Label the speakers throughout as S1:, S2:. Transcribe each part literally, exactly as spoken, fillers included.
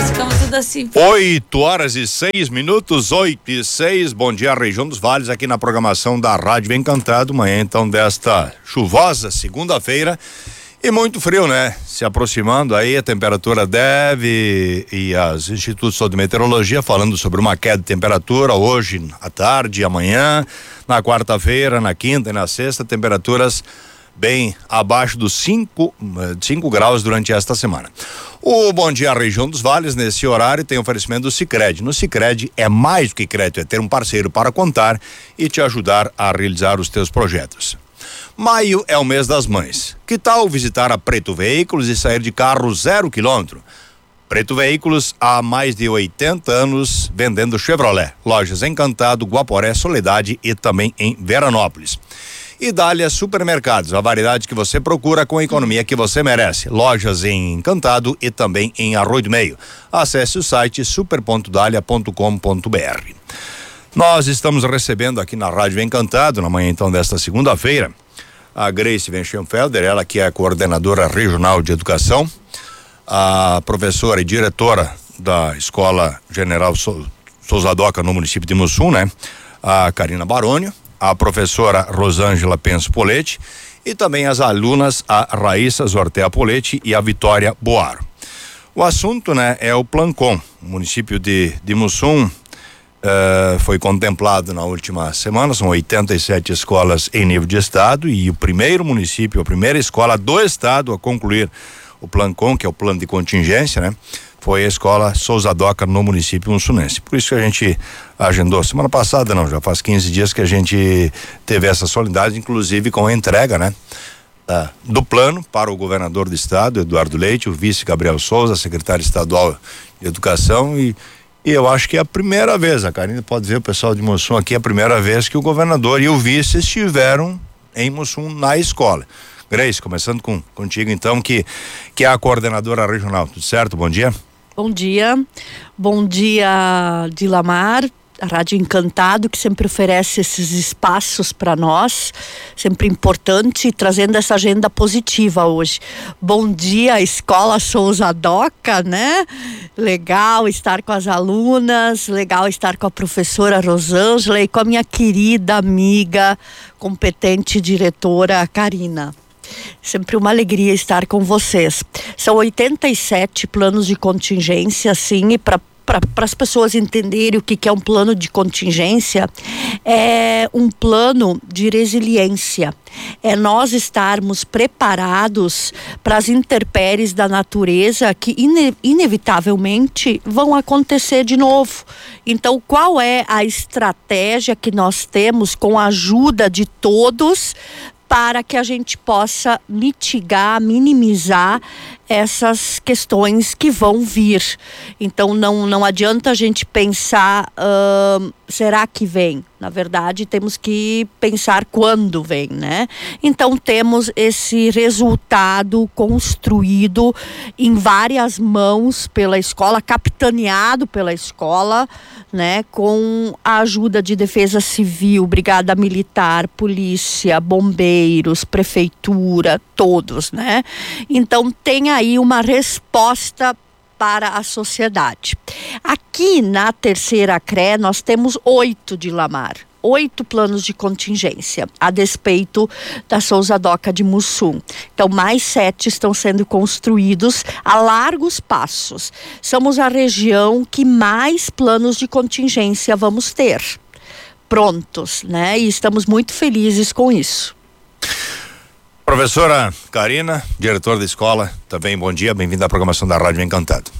S1: nós ficamos tudo assim.
S2: oito horas e seis minutos, oito e seis. Bom dia, região dos vales, aqui na programação da Rádio Bem Cantado. Manhã, então, desta chuvosa segunda-feira. E muito frio, né? Se aproximando aí, a temperatura deve, e os institutos de meteorologia falando sobre uma queda de temperatura hoje à tarde, amanhã, na quarta-feira, na quinta e na sexta, temperaturas bem abaixo dos cinco graus durante esta semana. O Bom Dia Região dos Vales, nesse horário, tem oferecimento do Sicredi. No Sicredi é mais do que crédito, é ter um parceiro para contar e te ajudar a realizar os teus projetos. Maio é o mês das mães. Que tal visitar a Preto Veículos e sair de carro zero quilômetro? Preto Veículos há mais de oitenta anos vendendo Chevrolet. Lojas Encantado, Guaporé, Soledade e também em Veranópolis. E Dália Supermercados, a variedade que você procura com a economia que você merece. Lojas em Encantado e também em Arroio do Meio. Acesse o site super ponto dália ponto com ponto br. Nós estamos recebendo aqui na Rádio Encantado, na manhã então desta segunda-feira, a Grace Wenchenfelder, ela que é a coordenadora regional de educação, a professora e diretora da Escola General Souza Doca no município de Mussum, né? A Karina Barônio, a professora Rosângela Penso Poletti e também as alunas, a Raíssa Zortea Poletti e a Vitória Boaro. O assunto, né, é o Plancom. O município de, de Mussum Uh, foi contemplado na última semana, são oitenta e sete escolas em nível de estado e o primeiro município, a primeira escola do estado a concluir o Plancom, que é o plano de contingência, né? Foi a escola Souza Doca no município mussunense. Por isso que a gente agendou semana passada, não, já faz quinze dias que a gente teve essa solenidade, inclusive com a entrega, né? Uh, do plano para o governador do estado, Eduardo Leite, o vice Gabriel Souza, secretário estadual de educação e E eu acho que é a primeira vez, a Karina pode dizer, o pessoal de Mussum aqui, é a primeira vez que o governador e o vice estiveram em Mussum na escola. Grace, começando com, contigo então, que, que é a coordenadora regional, tudo certo? Bom dia.
S3: Bom dia, bom dia Dilamar, a Rádio Encantado, que sempre oferece esses espaços para nós, sempre importante, trazendo essa agenda positiva hoje. Bom dia, Escola Souza Doca, né? Legal estar com as alunas, legal estar com a professora Rosângela e com a minha querida amiga, competente diretora Karina. Sempre uma alegria estar com vocês. São oitenta e sete planos de contingência, sim, e para para as pessoas entenderem o que, que é um plano de contingência, é um plano de resiliência. É nós estarmos preparados para as intempéries da natureza que ine- inevitavelmente vão acontecer de novo. Então, qual é a estratégia que nós temos com a ajuda de todos para que a gente possa mitigar, minimizar essas questões que vão vir? Então não, não adianta a gente pensar, uh, será que vem? Na verdade, temos que pensar quando vem, né? Então temos esse resultado construído em várias mãos pela escola, capitaneado pela escola, né? Com a ajuda de Defesa Civil, Brigada Militar, Polícia, Bombeiros, Prefeitura, todos, né? Então tem aí uma resposta para a sociedade. Aqui na terceira C R E nós temos oito de Lamar, oito planos de contingência, a despeito da Souza Doca de Mussum. Então mais sete estão sendo construídos a largos passos. Somos a região que mais planos de contingência vamos ter prontos, né? E estamos muito felizes com isso.
S2: Professora Karina, diretora da escola, também bom dia, bem-vinda à programação da Rádio Encantado.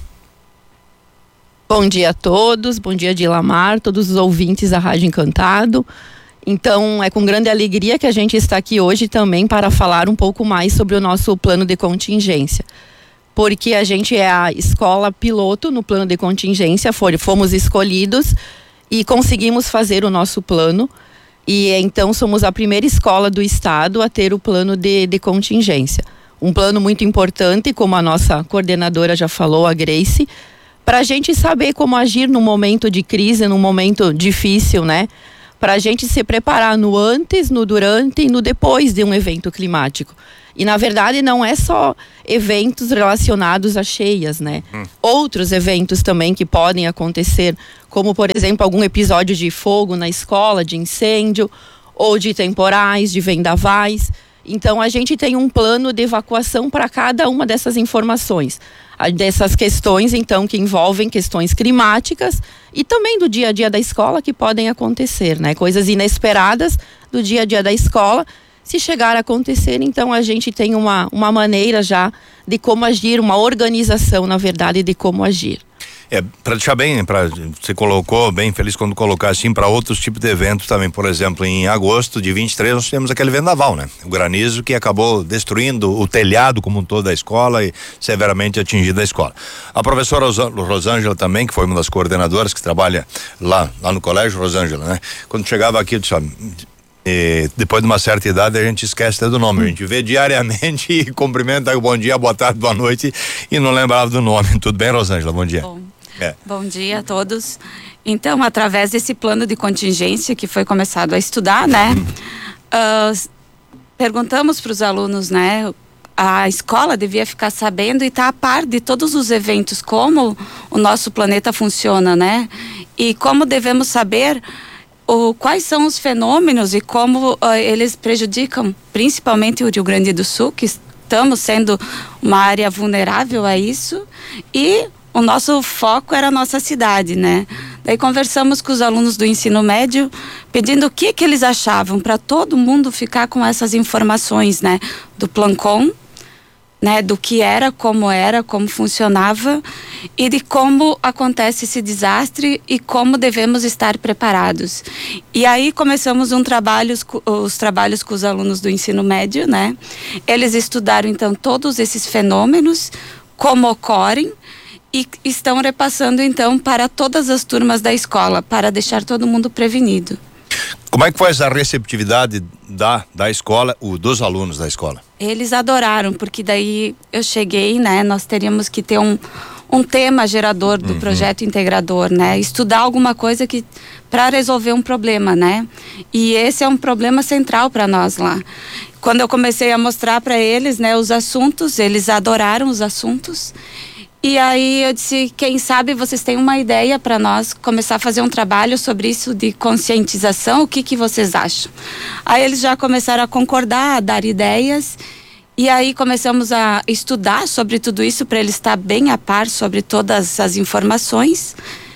S4: Bom dia a todos, bom dia Dilamar, todos os ouvintes da Rádio Encantado. Então é com grande alegria que a gente está aqui hoje também para falar um pouco mais sobre o nosso plano de contingência. Porque a gente é a escola piloto no plano de contingência, fomos escolhidos e conseguimos fazer o nosso plano. E então somos a primeira escola do estado a ter o plano de, de contingência. Um plano muito importante, como a nossa coordenadora já falou, a Grace, para a gente saber como agir num momento de crise, num momento difícil, né? para a gente se preparar no antes, no durante e no depois de um evento climático. E, na verdade, não é só eventos relacionados a cheias, né? Hum. Outros eventos também que podem acontecer, como, por exemplo, algum episódio de fogo na escola, de incêndio, ou de temporais, de vendavais. Então, a gente tem um plano de evacuação para cada uma dessas informações. Dessas questões, então, que envolvem questões climáticas e também do dia a dia da escola que podem acontecer, né? Coisas inesperadas do dia a dia da escola. Se chegar a acontecer, então a gente tem uma, uma maneira já de como agir, uma organização, na verdade, de como agir.
S2: É, para deixar bem, pra, você colocou bem feliz quando colocar assim para outros tipos de eventos também. Por exemplo, em agosto de vinte e três nós tivemos aquele vendaval, né? O granizo que acabou destruindo o telhado como um todo da escola e severamente atingindo a escola. A professora Rosângela também, que foi uma das coordenadoras que trabalha lá, lá no colégio, Rosângela, né? Quando chegava aqui, eu disse, e depois de uma certa idade a gente esquece até do nome, a gente vê diariamente e cumprimenta, bom dia, boa tarde, boa noite e não lembrava do nome. Tudo bem, Rosângela? Bom dia.
S1: Bom,
S2: é.
S1: bom dia a todos. Então, através desse plano de contingência que foi começado a estudar, né, uh, perguntamos para os alunos, né, a escola devia ficar sabendo e estar tá a par de todos os eventos, como o nosso planeta funciona, né, e como devemos saber O, quais são os fenômenos e como uh, eles prejudicam, principalmente o Rio Grande do Sul, que estamos sendo uma área vulnerável a isso, e o nosso foco era a nossa cidade, né? Daí conversamos com os alunos do ensino médio, pedindo o que que eles achavam, para todo mundo ficar com essas informações, né? Do Plancon, né, do que era, como era, como funcionava e de como acontece esse desastre e como devemos estar preparados. E aí começamos um trabalho, os trabalhos com os alunos do ensino médio, né? Eles estudaram então todos esses fenômenos, como ocorrem, e estão repassando então para todas as turmas da escola, para deixar todo mundo prevenido.
S2: Como é que foi essa receptividade da, da escola, o, dos alunos da escola?
S1: Eles adoraram, porque daí eu cheguei, né, nós teríamos que ter um, um tema gerador do uhum. projeto integrador, né, estudar alguma coisa que para resolver um problema, né, e esse é um problema central para nós lá. Quando eu comecei a mostrar para eles, né, os assuntos, eles adoraram os assuntos. E aí eu disse, quem sabe vocês têm uma ideia para nós começar a fazer um trabalho sobre isso de conscientização, o que que vocês acham? Aí eles já começaram a concordar, a dar ideias, e aí começamos a estudar sobre tudo isso para eles estar bem a par sobre todas as informações.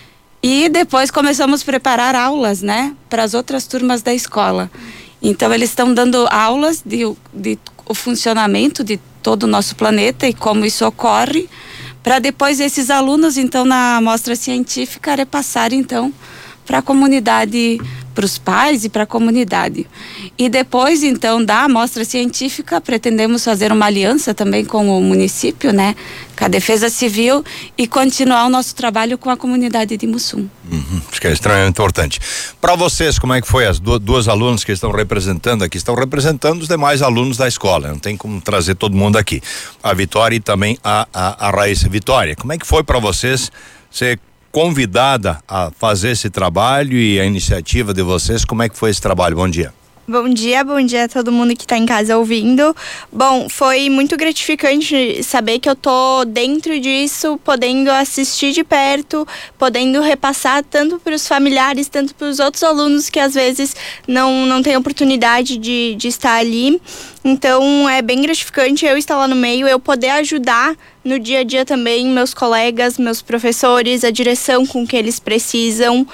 S1: E depois começamos a preparar aulas, né, para as outras turmas da escola. Então eles estão dando aulas de, de o funcionamento de todo o nosso planeta e como isso ocorre, para depois esses alunos, então, na amostra científica, repassarem, então, para a comunidade, para os pais e para a comunidade. E depois, então, da amostra científica, pretendemos fazer uma aliança também com o município, né, com a Defesa Civil, e continuar o nosso trabalho com a comunidade de Mussum.
S2: Uhum, acho que é extremamente importante. Para vocês, como é que foi? As duas, duas alunas que estão representando aqui, estão representando os demais alunos da escola, não tem como trazer todo mundo aqui. A Vitória e também a, a, a Raíssa. Vitória, como é que foi para vocês ser convidada a fazer esse trabalho e a iniciativa de vocês, como é que foi esse trabalho? Bom dia.
S5: Bom dia, bom dia a todo mundo que está em casa ouvindo. Bom, foi muito gratificante saber que eu tô dentro disso, podendo assistir de perto, podendo repassar tanto para os familiares, tanto para os outros alunos que às vezes não, não têm oportunidade de, de estar ali. Então é bem gratificante eu estar lá no meio, eu poder ajudar no dia a dia também meus colegas, meus professores, a direção com que eles precisam.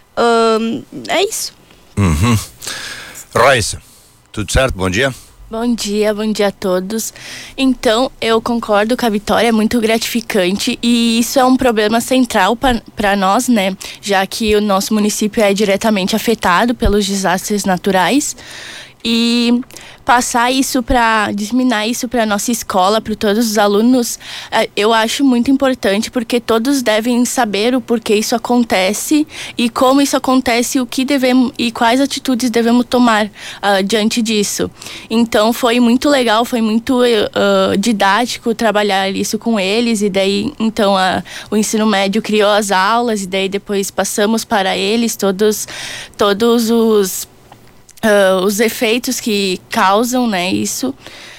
S5: Um, é isso.
S2: Uhum. Raíssa, tudo certo? Bom dia.
S6: Bom dia, bom dia a todos. Então, eu concordo com a Vitória, é muito gratificante e isso é um problema central para nós, né? Já que o nosso município é diretamente afetado pelos desastres naturais. e passar isso para disseminar isso para nossa escola, para todos os alunos, eu acho muito importante, porque todos devem saber o porquê isso acontece e como isso acontece, o que devemos e quais atitudes devemos tomar uh, diante disso. Então foi muito legal, foi muito uh, didático trabalhar isso com eles, e daí então a, o ensino médio criou as aulas, e daí depois passamos para eles todos todos os Uh, os efeitos que causam, né, isso,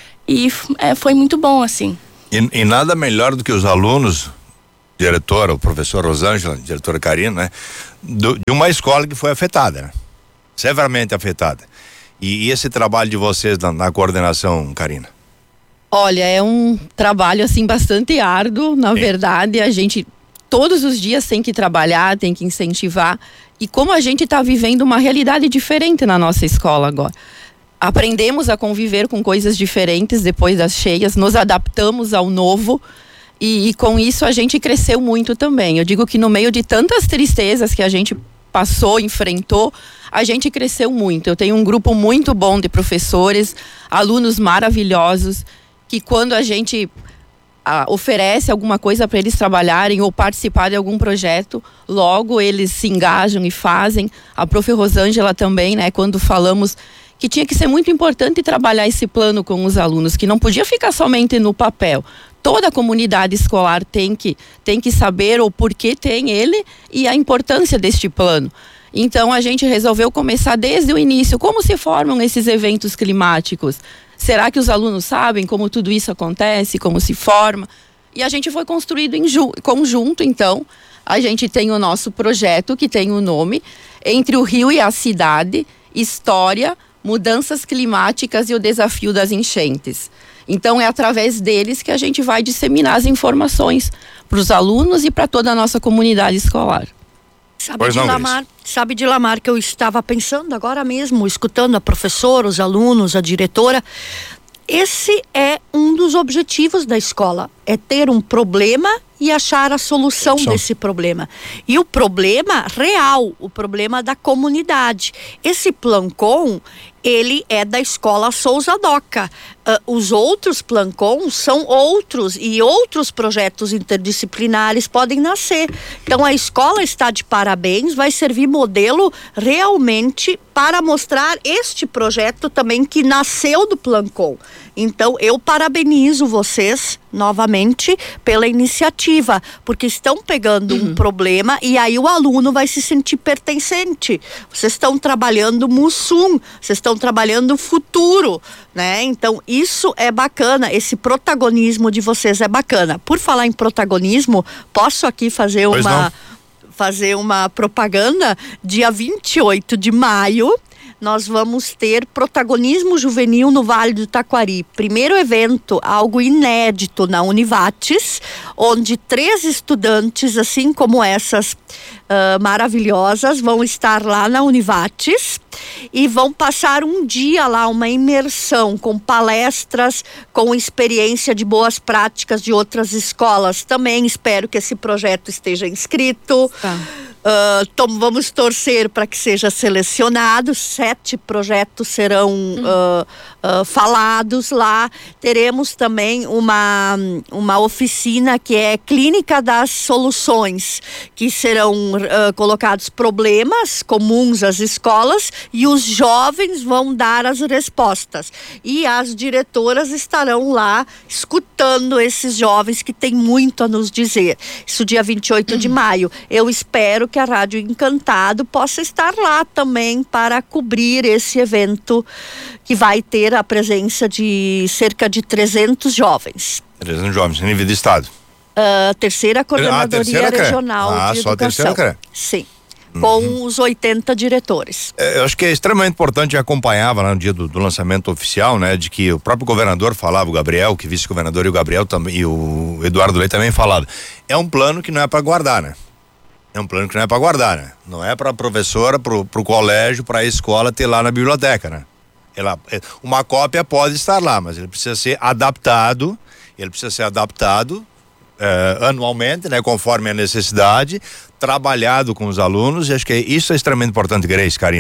S6: e é, foi muito bom, assim.
S2: E, e nada melhor do que os alunos, diretora, o professor Rosângela, diretora Karina, né, do, de uma escola que foi afetada, né, severamente afetada. E, e esse trabalho de vocês na, na coordenação, Karina?
S4: Olha, é um trabalho, assim, bastante árduo, na
S2: Sim.
S4: verdade. A gente todos os dias tem que trabalhar, tem que incentivar. E como a gente está vivendo uma realidade diferente na nossa escola agora. Aprendemos a conviver com coisas diferentes depois das cheias, nos adaptamos ao novo, e, e com isso a gente cresceu muito também. Eu digo que no meio de tantas tristezas que a gente passou, enfrentou, a gente cresceu muito. Eu tenho um grupo muito bom de professores, alunos maravilhosos, que quando a gente a, oferece alguma coisa para eles trabalharem ou participar de algum projeto, logo eles se engajam e fazem. A prof Rosângela também, né, quando falamos que tinha que ser muito importante trabalhar esse plano com os alunos, que não podia ficar somente no papel. Toda a comunidade escolar tem que, tem que saber o porquê tem ele e a importância deste plano. Então a gente resolveu começar desde o início. Como se formam esses eventos climáticos? Será que os alunos sabem como tudo isso acontece, como se forma? E a gente foi construído em conjunto, então. A gente tem o nosso projeto, que tem o nome Entre o Rio e a Cidade, História, Mudanças Climáticas e o Desafio das Enchentes. Então é através deles que a gente vai disseminar as informações para os alunos e para toda a nossa comunidade escolar.
S3: Sabe,
S2: Pois não,
S3: Dilamar, sabe, Dilamar, que eu estava pensando agora mesmo, escutando a professora, os alunos, a diretora. Esse é um dos objetivos da escola, é ter um problema e achar a solução
S2: Só.
S3: desse problema. E o problema real, o problema da comunidade. Esse Plancon, ele é da escola Souza Doca. Uh, os outros Plancons são outros, e outros projetos interdisciplinares podem nascer. Então a escola está de parabéns, vai servir modelo realmente para mostrar este projeto também que nasceu do Plancon. Então eu parabenizo vocês novamente pela iniciativa, porque estão pegando uhum. um problema e aí o aluno vai se sentir pertencente. Vocês estão trabalhando Mussum, vocês estão trabalhando futuro, né? Então isso é bacana, esse protagonismo de vocês é bacana. Por falar em protagonismo, posso aqui fazer
S2: pois
S3: uma
S2: não.
S3: fazer uma propaganda. Dia vinte e oito de maio nós vamos ter protagonismo juvenil no Vale do Taquari. Primeiro evento, algo inédito na Univates, onde três estudantes, assim como essas uh, maravilhosas, vão estar lá na Univates e vão passar um dia lá, uma imersão com palestras, com experiência de boas práticas de outras escolas. Também espero que esse projeto esteja inscrito. Tá. Uh, tom, vamos torcer para que seja selecionado. Sete projetos serão uh, uh, falados lá. Teremos também uma, uma oficina que é Clínica das Soluções, que serão uh, colocados problemas comuns às escolas e os jovens vão dar as respostas. E as diretoras estarão lá escutando esses jovens que têm muito a nos dizer. Isso dia vinte e oito de maio. Eu espero que a Rádio Encantado possa estar lá também para cobrir esse evento, que vai ter a presença de cerca de trezentos jovens.
S2: trezentos jovens, em nível de estado.
S3: Uh, terceira Coordenadoria
S2: ah, terceira
S3: Regional
S2: ah,
S3: de
S2: só
S3: Educação.
S2: A terceira
S3: Sim. Com uhum. os oitenta diretores.
S2: É, eu acho que é extremamente importante, eu acompanhava lá no dia do, do lançamento oficial, né, de que o próprio governador falava, o Gabriel, que vice-governador, e o Gabriel também, e o Eduardo Leite também falavam. É um plano que não é para guardar, né? É um plano que não é para guardar, né? Não é para a professora, pro, pro colégio, para a escola ter lá na biblioteca, né? Ela, uma cópia pode estar lá, mas ele precisa ser adaptado, ele precisa ser adaptado eh, anualmente, né? Conforme a necessidade, trabalhado com os alunos, e acho que isso é extremamente importante, Grace, Karina.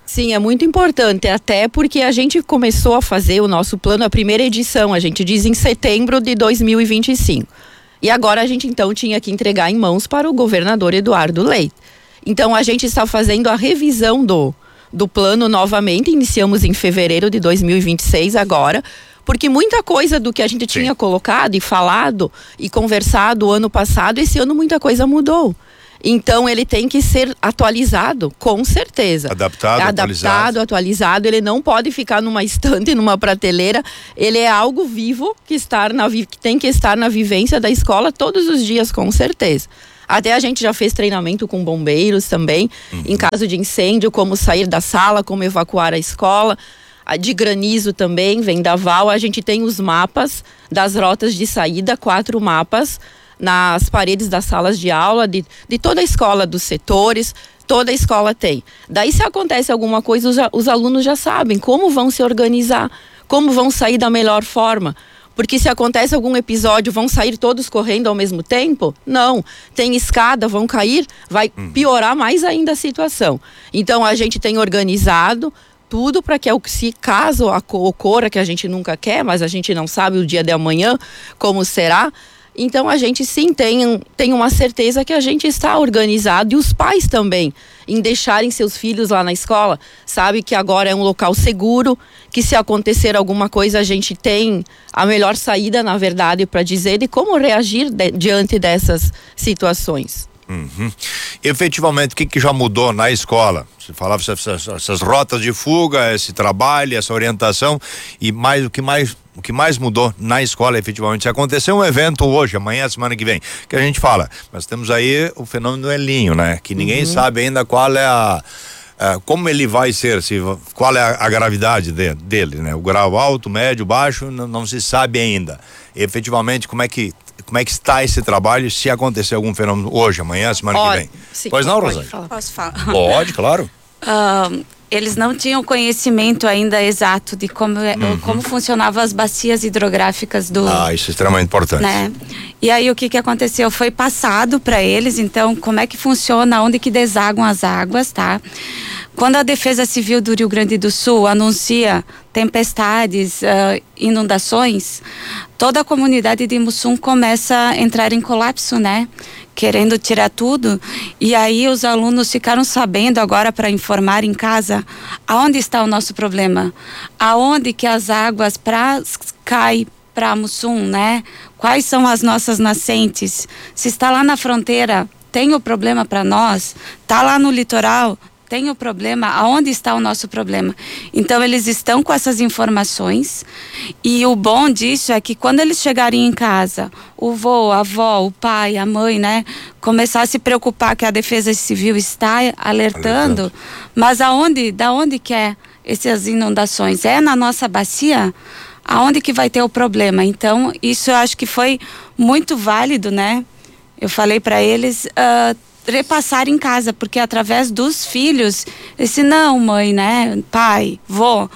S4: Sim, é muito importante, até porque a gente começou a fazer o nosso plano, a primeira edição, a gente diz em setembro de dois mil e vinte e cinco. E agora a gente então tinha que entregar em mãos para o governador Eduardo Leite. Então a gente está fazendo a revisão do, do plano novamente, iniciamos em fevereiro de dois mil e vinte e seis agora, porque muita coisa do que a gente Sim. tinha colocado e falado e conversado ano passado, esse ano muita coisa mudou. Então ele tem que ser atualizado, com certeza.
S2: Adaptado,
S4: Adaptado, atualizado. atualizado. Ele não pode ficar numa estante, numa prateleira. Ele é algo vivo que, estar na, que tem que estar na vivência da escola todos os dias, com certeza. Até a gente já fez treinamento com bombeiros também, uhum. em caso de incêndio, como sair da sala, como evacuar a escola. De granizo também, vendaval. A gente tem os mapas das rotas de saída, quatro mapas, nas paredes das salas de aula, de, de toda a escola, dos setores, toda a escola tem. Daí, se acontece alguma coisa, os, os alunos já sabem como vão se organizar, como vão sair da melhor forma. Porque se acontece algum episódio, vão sair todos correndo ao mesmo tempo? Não. Tem escada, vão cair, vai piorar mais ainda a situação. Então, a gente tem organizado tudo para que, se caso ocorra, que a gente nunca quer, mas a gente não sabe o dia de amanhã como será. Então a gente sim tem, tem uma certeza que a gente está organizado, e os pais também, em deixarem seus filhos lá na escola, sabe que agora é um local seguro, que se acontecer alguma coisa a gente tem a melhor saída, na verdade, para dizer de como reagir de, diante dessas situações.
S2: Uhum. Efetivamente, o que, que já mudou na escola? Você falava essas, essas rotas de fuga, esse trabalho, essa orientação, e mais o que mais o que mais mudou na escola, efetivamente. Se acontecer um evento hoje, amanhã, semana que vem, que a gente fala, mas temos aí o fenômeno do El Niño, né? Que ninguém uhum. sabe ainda qual é a, a como ele vai ser, se, qual é a, a gravidade de, dele, né? O grau alto, médio, baixo, não, não se sabe ainda. E, efetivamente, como é que Como é que está esse trabalho, se acontecer algum fenômeno hoje, amanhã, semana
S1: Pode,
S2: que vem?
S1: sim,
S2: Pois não, Rosângela?
S1: Posso falar?
S2: Pode, claro.
S1: Uh, eles não tinham conhecimento ainda exato de como, uhum. como funcionavam as bacias hidrográficas do...
S2: Ah, isso é extremamente importante.
S1: Né? E aí o que que aconteceu? Foi passado para eles, então, como é que funciona, onde que desaguam as águas, tá? Quando a Defesa Civil do Rio Grande do Sul anuncia tempestades, uh, inundações, toda a comunidade de Mussum começa a entrar em colapso, né? Querendo tirar tudo. E aí os alunos ficaram sabendo agora, para informar em casa, aonde está o nosso problema, aonde que as águas pra, caem para Mussum, né? Quais são as nossas nascentes? Se está lá na fronteira, tem o problema para nós? Está lá no litoral, tem o problema, aonde está o nosso problema? Então eles estão com essas informações, e o bom disso é que quando eles chegarem em casa, o vô, a avó, o pai, a mãe, né, começar a se preocupar que a Defesa Civil está alertando, Alertando. Mas aonde, da onde que é essas inundações? É na nossa bacia? Aonde que vai ter o problema? Então isso eu acho que foi muito válido, né? Eu falei para eles uh, repassar em casa, porque através dos filhos, esse não, mãe, né, pai, vô,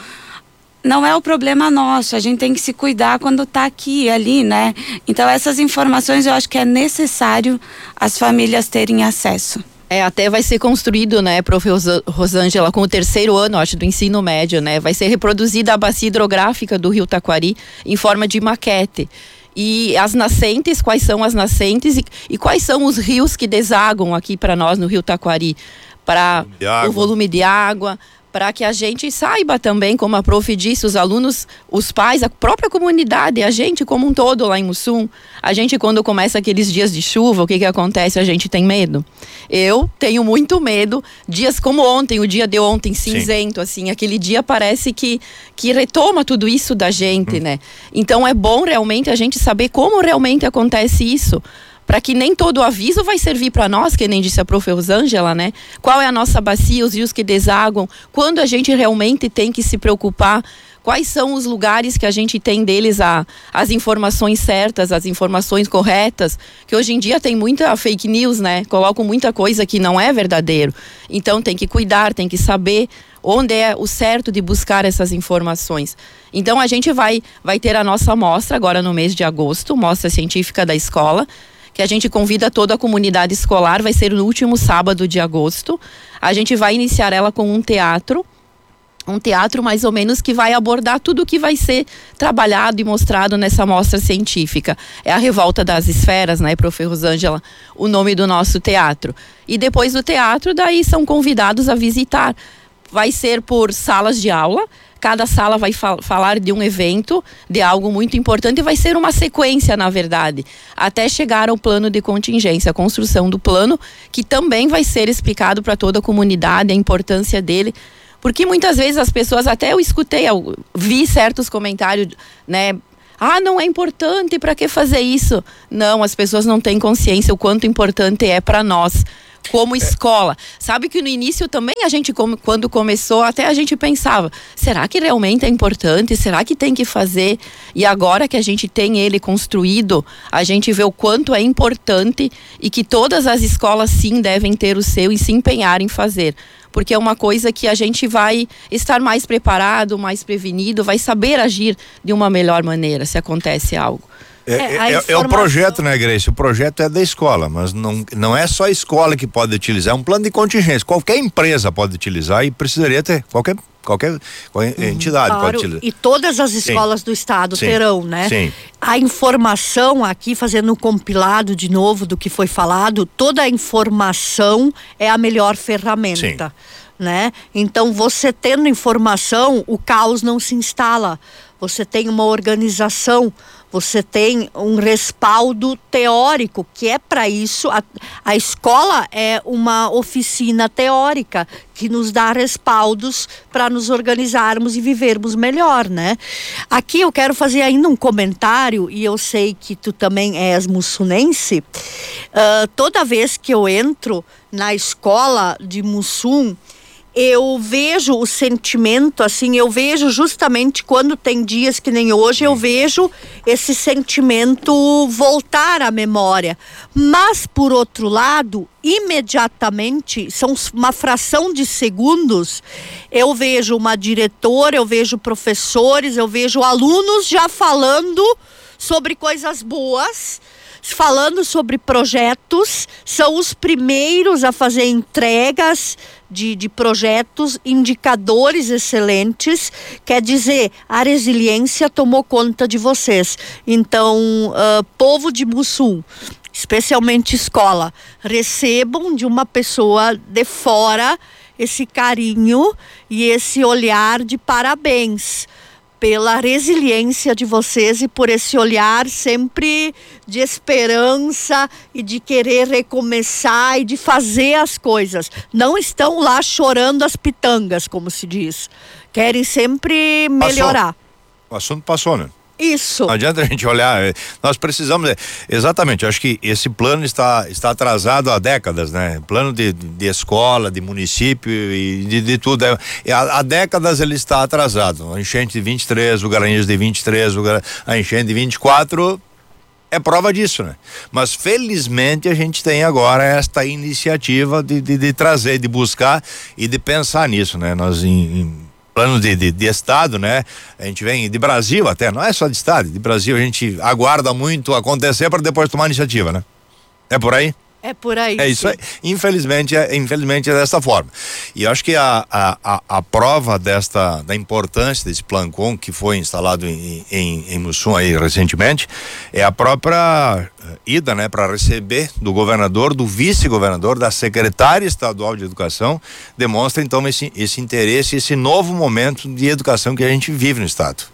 S1: não é o problema nosso, a gente tem que se cuidar quando tá aqui, ali, né? Então essas informações eu acho que é necessário as famílias terem acesso.
S4: É, até vai ser construído, né, prof. Rosângela, com o terceiro ano, acho, do ensino médio, né, vai ser reproduzida a bacia hidrográfica do Rio Taquari em forma de maquete. E as nascentes, quais são as nascentes e, e quais são os rios que desagam aqui para nós no Rio Taquari, para o volume de água, para que a gente saiba também, como a prof disse, os alunos, os pais, a própria comunidade, a gente como um todo lá em Mussum, a gente quando começa aqueles dias de chuva, o que que acontece? A gente tem medo. Eu tenho muito medo, dias como ontem, o dia de ontem, cinzento, Sim. assim, aquele dia parece que, que retoma tudo isso da gente, hum. né? Então é bom realmente a gente saber como realmente acontece isso, para que nem todo o aviso vai servir para nós, que nem disse a prof. Rosângela, né? Qual é a nossa bacia, os rios que desaguam, quando a gente realmente tem que se preocupar, quais são os lugares que a gente tem deles a, as informações certas, as informações corretas, que hoje em dia tem muita fake news, né? Colocam muita coisa que não é verdadeiro. Então tem que cuidar, tem que saber onde é o certo de buscar essas informações. Então a gente vai, vai ter a nossa mostra agora no mês de agosto, mostra científica da escola, que a gente convida toda a comunidade escolar, vai ser no último sábado de agosto. A gente vai iniciar ela com um teatro, um teatro mais ou menos que vai abordar tudo o que vai ser trabalhado e mostrado nessa mostra científica. É a Revolta das Esferas, né, profe Rosângela, o nome do nosso teatro. E depois do teatro, daí são convidados a visitar. Vai ser por salas de aula, cada sala vai fal- falar de um evento, de algo muito importante, e vai ser uma sequência, na verdade, até chegar ao plano de contingência, a construção do plano, que também vai ser explicado para toda a comunidade, a importância dele. Porque muitas vezes as pessoas, até eu escutei, eu vi certos comentários, né? Ah, não é importante, para que fazer isso? Não, as pessoas não têm consciência o quanto importante é para nós, como escola. Sabe que no início também a gente, quando começou, até a gente pensava, será que realmente é importante? Será que tem que fazer? E agora que a gente tem ele construído, a gente vê o quanto é importante e que todas as escolas sim devem ter o seu e se empenhar em fazer. Porque é uma coisa que a gente vai estar mais preparado, mais prevenido, vai saber agir de uma melhor maneira se acontece algo.
S2: É, é, é, é o projeto, né, Grace? O projeto é da escola, mas não, não é só a escola que pode utilizar, é um plano de contingência. Qualquer empresa pode utilizar e precisaria ter, qualquer, qualquer, qualquer uhum, entidade
S3: claro,
S2: pode utilizar.
S3: E todas as escolas Sim. do estado
S2: Sim.
S3: terão, né?
S2: Sim.
S3: A informação aqui, fazendo um compilado de novo do que foi falado, toda a informação é a melhor ferramenta. Sim. Né? Então, você tendo informação, o caos não se instala. Você tem uma organização, você tem um respaldo teórico, que é para isso. A, a escola é uma oficina teórica que nos dá respaldos para nos organizarmos e vivermos melhor, né? Aqui eu quero fazer ainda um comentário, e eu sei que tu também és mussunense. Uh, toda vez que eu entro na escola de Mussum, eu vejo o sentimento, assim, eu vejo justamente quando tem dias que nem hoje, eu vejo esse sentimento voltar à memória. Mas, por outro lado, imediatamente, são uma fração de segundos, eu vejo uma diretora, eu vejo professores, eu vejo alunos já falando sobre coisas boas, falando sobre projetos, são os primeiros a fazer entregas de, de projetos, indicadores excelentes. Quer dizer, a resiliência tomou conta de vocês. Então, uh, povo de Mussum, especialmente escola, recebam de uma pessoa de fora esse carinho e esse olhar de parabéns pela resiliência de vocês e por esse olhar sempre de esperança e de querer recomeçar e de fazer as coisas. Não estão lá chorando as pitangas, como se diz. Querem sempre melhorar.
S2: Passou. O assunto passou, né?
S3: Isso.
S2: Não adianta a gente olhar, nós precisamos, exatamente, eu acho que esse plano está, está atrasado há décadas, né? Plano de, de escola, de município e de, de tudo, é, há, há décadas ele está atrasado. A enchente de vinte e três, o Garanhuns de vinte e três, o, a enchente de vinte e quatro é prova disso, né? Mas felizmente a gente tem agora esta iniciativa de, de, de trazer, de buscar e de pensar nisso, né? Nós em, em plano de, de, de estado, né? A gente vem de Brasil até, não é só de estado, de Brasil a gente aguarda muito acontecer para depois tomar iniciativa, né? É por aí?
S3: É por aí.
S2: É isso aí. Infelizmente, é, infelizmente é dessa forma. E eu acho que a, a, a, a prova desta, da importância desse Plancon que foi instalado em, em, em Mussum aí recentemente, é a própria ida, né, para receber do governador, do vice-governador, da secretária estadual de educação, demonstra então esse, esse interesse, esse novo momento de educação que a gente vive no estado.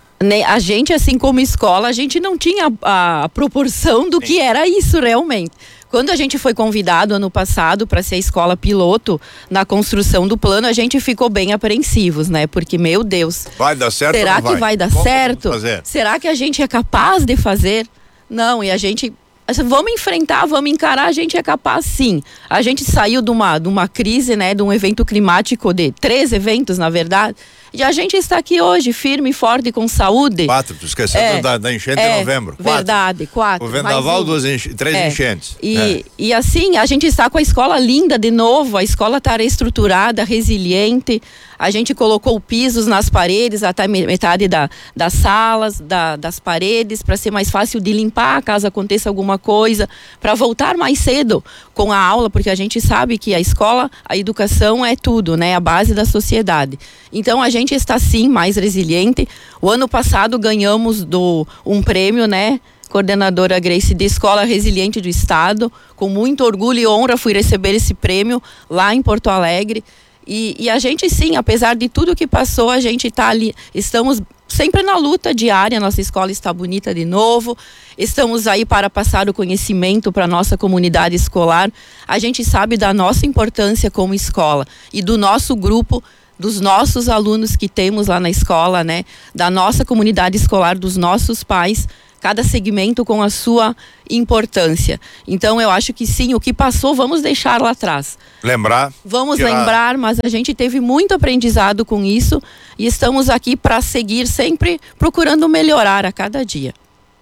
S4: A gente, assim como escola, a gente não tinha a, a proporção do Sim. que era isso realmente. Quando a gente foi convidado ano passado para ser a escola piloto na construção do plano, a gente ficou bem apreensivos, né? Porque, meu Deus,
S2: vai dar certo
S4: será
S2: ou não
S4: que vai, vai dar
S2: Como
S4: certo? Será que a gente é capaz de fazer? Não, e a gente... Vamos enfrentar, vamos encarar, a gente é capaz sim. A gente saiu de uma, de uma crise, né? De um evento climático, de três eventos, na verdade. E a gente está aqui hoje, firme e forte, com saúde.
S2: Quatro, tu esqueceu é, da, da enchente
S4: é,
S2: de novembro. Quatro.
S4: Verdade, quatro.
S2: O vendaval, um. duas enche, três é. enchentes.
S4: E,
S2: é.
S4: e assim, a gente está com a escola linda de novo, a escola está reestruturada, resiliente. A gente colocou pisos nas paredes, até metade da, das salas, da, das paredes, para ser mais fácil de limpar caso aconteça alguma coisa, para voltar mais cedo com a aula, porque a gente sabe que a escola, a educação é tudo, né? A base da sociedade. Então a gente está sim mais resiliente. O ano passado ganhamos do, um prêmio, né? Coordenadora Grace, de Escola Resiliente do Estado. Com muito orgulho e honra fui receber esse prêmio lá em Porto Alegre. E, e a gente sim, apesar de tudo que passou, a gente está ali, estamos sempre na luta diária. Nossa escola está bonita de novo, estamos aí para passar o conhecimento para a nossa comunidade escolar. A gente sabe da nossa importância como escola e do nosso grupo, dos nossos alunos que temos lá na escola, né? Da nossa comunidade escolar, dos nossos pais, cada segmento com a sua importância. Então eu acho que sim, o que passou vamos deixar lá atrás.
S2: Lembrar.
S4: Vamos lembrar, mas a gente teve muito aprendizado com isso e estamos aqui para seguir sempre procurando melhorar a cada dia.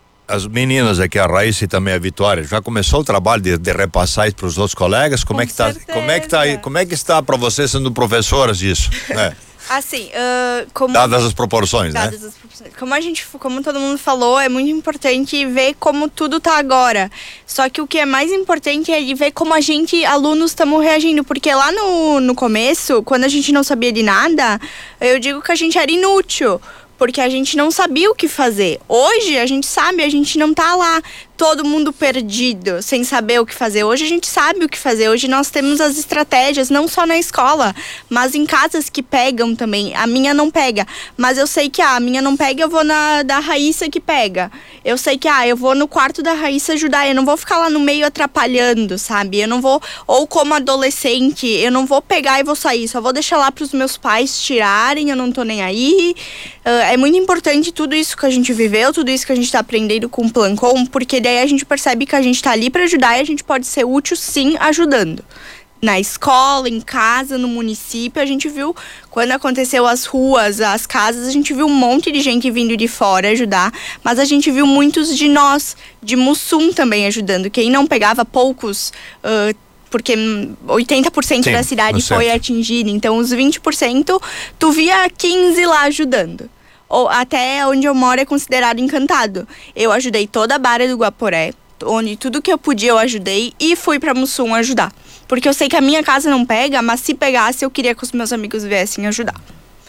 S2: As meninas aqui, a Raíssa e também a Vitória, já começou o trabalho de, de repassar isso para os outros colegas? Como
S5: com
S2: é que tá?
S5: certeza.
S2: Como é que tá aí? Como é que está para vocês sendo professoras disso, né?
S5: Assim, uh, como...
S2: Dadas as proporções,
S5: Dadas
S2: né?
S5: as proporções. Como a gente, como todo mundo falou, é muito importante ver como tudo tá agora. Só que o que é mais importante é de ver como a gente, alunos, estamos reagindo. Porque lá no, no começo, quando a gente não sabia de nada, eu digo que a gente era inútil. Porque a gente não sabia o que fazer. Hoje a gente sabe, a gente não tá lá todo mundo perdido, sem saber o que fazer. Hoje a gente sabe o que fazer. Hoje nós temos as estratégias, não só na escola, mas em casas que pegam também. A minha não pega, mas eu sei que ah, a minha não pega, eu vou na da Raíssa que pega. Eu sei que ah, eu vou no quarto da Raíssa ajudar. Eu não vou ficar lá no meio atrapalhando, sabe? Eu não vou, ou como adolescente, eu não vou pegar e vou sair. Só vou deixar lá pros meus pais tirarem, eu não tô nem aí. Uh, é muito importante tudo isso que a gente viveu, tudo isso que a gente tá aprendendo com o Plancom, porque daí a gente percebe que a gente tá ali para ajudar e a gente pode ser útil sim ajudando. Na escola, em casa, no município, a gente viu quando aconteceu as ruas, as casas, a gente viu um monte de gente vindo de fora ajudar, mas a gente viu muitos de nós, de Mussum também ajudando. Quem não pegava, poucos, uh, porque oitenta por cento Sim, da cidade foi atingida, então os vinte por cento, tu via quinze lá ajudando. Ou até onde eu moro é considerado encantado. Eu ajudei toda a Barra do Guaporé, onde tudo que eu podia eu ajudei, e fui para Mussum ajudar. Porque eu sei que a minha casa não pega, mas se pegasse eu queria que os meus amigos viessem ajudar.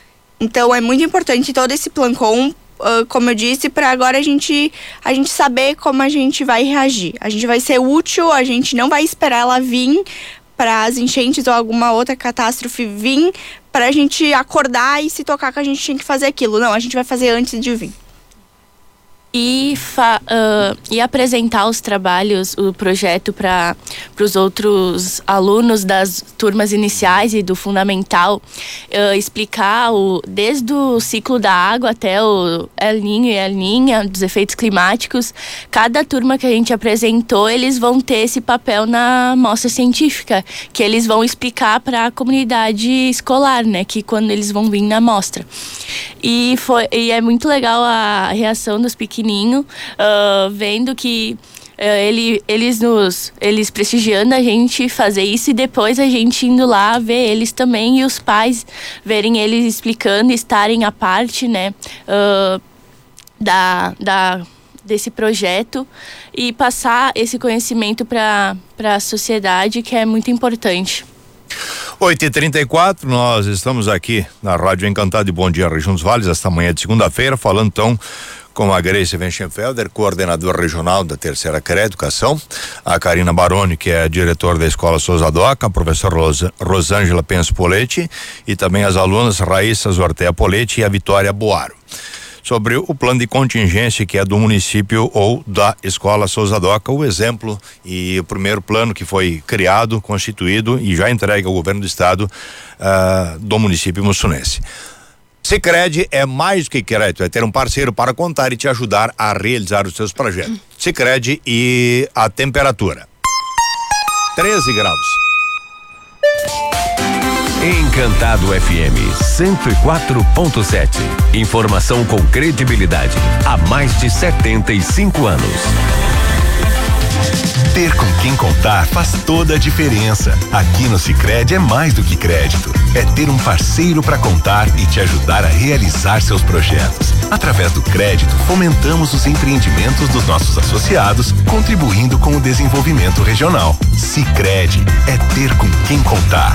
S5: Então é muito importante todo esse Plancom, uh, como eu disse, para agora a gente, a gente saber como a gente vai reagir. A gente vai ser útil, a gente não vai esperar ela vir para as enchentes ou alguma outra catástrofe vir para a gente acordar e se tocar que a gente tinha que fazer aquilo. Não, a gente vai fazer antes de vir.
S6: E, fa, uh, e apresentar os trabalhos, o projeto para os outros alunos das turmas iniciais e do fundamental, uh, explicar o, desde o ciclo da água até o El Niño e El Niña, dos efeitos climáticos. Cada turma que a gente apresentou, eles vão ter esse papel na mostra científica, que eles vão explicar para a comunidade escolar, né, que quando eles vão vir na mostra. E, foi, e é muito legal a reação dos pequenos, Uh, vendo que uh, ele, eles nos eles prestigiando a gente fazer isso, e depois a gente indo lá ver eles também, e os pais verem eles explicando, estarem à parte, né, uh, da, da, desse projeto, e passar esse conhecimento para a sociedade, que é muito importante.
S2: oito e trinta e quatro, nós estamos aqui na Rádio Encantado de Bom Dia Região dos Vales, esta manhã de segunda-feira, falando então com a Grace Wenchenfelder, coordenadora regional da Terceira C R E Educação, a Karina Baroni, que é a diretora da Escola Souza Doca, a professora Ros- Rosângela Penso Poletti, e também as alunas Raíssa Zortea Poletti e a Vitória Boaro, sobre o plano de contingência que é do município ou da Escola Souza Doca, o exemplo e o primeiro plano que foi criado, constituído e já entregue ao governo do estado uh, do município mussunense. Sicredi é mais do que crédito, é ter um parceiro para contar e te ajudar a realizar os seus projetos. Sicredi e a temperatura. treze graus.
S7: Encantado F M cento e quatro ponto sete. Informação com credibilidade há mais de setenta e cinco anos. Ter com quem contar faz toda a diferença. Aqui no Sicredi é mais do que crédito. É ter um parceiro para contar e te ajudar a realizar seus projetos.
S8: Através do crédito, fomentamos os empreendimentos dos nossos associados, contribuindo com o desenvolvimento regional. Sicredi é ter com quem contar.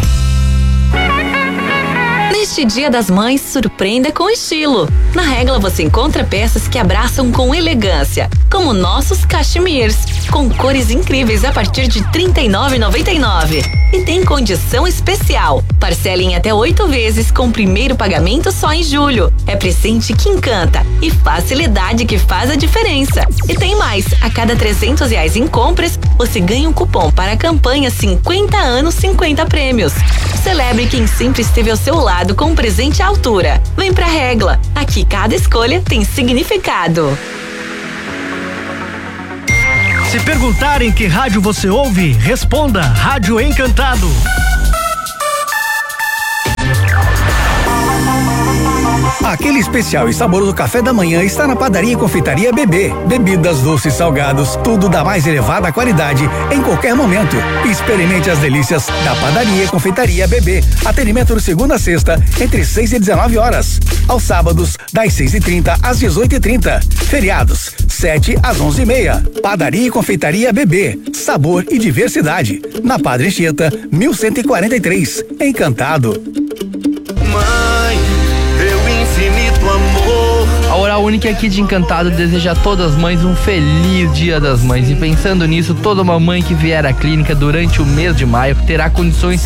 S9: Neste Dia das Mães, surpreenda com estilo. Na Regla você encontra peças que abraçam com elegância, como nossos cachemirs, com cores incríveis a partir de trinta e nove reais e noventa e nove centavos. E tem condição especial. Parcela em até oito vezes com primeiro pagamento só em julho. É presente que encanta e facilidade que faz a diferença. E tem mais, a cada trezentos reais em compras, você ganha um cupom para a campanha cinquenta anos, cinquenta prêmios. Celebre quem sempre esteve ao seu lado com um presente à altura. Vem pra Regla. Aqui cada escolha tem significado.
S10: Se perguntarem que rádio você ouve, responda Rádio Encantado.
S11: Aquele especial e saboroso café da manhã está na Padaria e Confeitaria Bebê. Bebidas, doces, salgados, tudo da mais elevada qualidade em qualquer momento. Experimente as delícias da Padaria e Confeitaria Bebê. Atendimento de segunda a sexta, entre seis e dezenove horas. Aos sábados, das seis e trinta às dezoito e trinta. Feriados, sete às onze e meia. Padaria e Confeitaria Bebê. Sabor e diversidade. Na Padre Anchieta, mil cento e quarenta e três. Encantado.
S12: Mãe, teu infinito amor.
S13: A Oral Única aqui de Encantado deseja a todas as mães um feliz Dia das Mães. E pensando nisso, toda uma mãe que vier à clínica durante o mês de maio terá condições.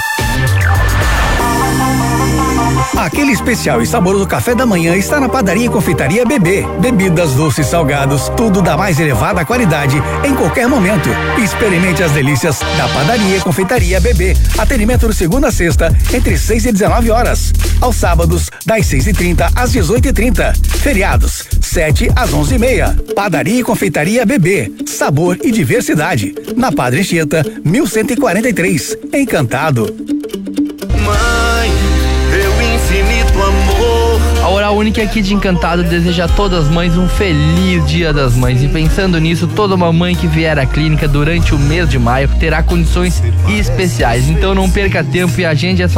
S11: Aquele especial e saboroso café da manhã está na Padaria e Confeitaria Bebê. Bebidas, doces, salgados, tudo da mais elevada qualidade em qualquer momento. Experimente as delícias da Padaria e Confeitaria Bebê. Atendimento de segunda a sexta, entre seis e dezenove horas. Aos sábados, das seis e trinta às dezoito e trinta. Feriados, sete às onze e meia. Padaria e Confeitaria Bebê. Sabor e diversidade. Na Padre Anchieta, mil cento e quarenta e três. Encantado.
S12: Mãe, teu infinito amor.
S13: A Oral Única aqui de Encantado deseja a todas as mães um feliz Dia das Mães. E pensando nisso, toda uma mãe que vier à clínica durante o mês de maio terá condições especiais. Então não perca tempo e agende essa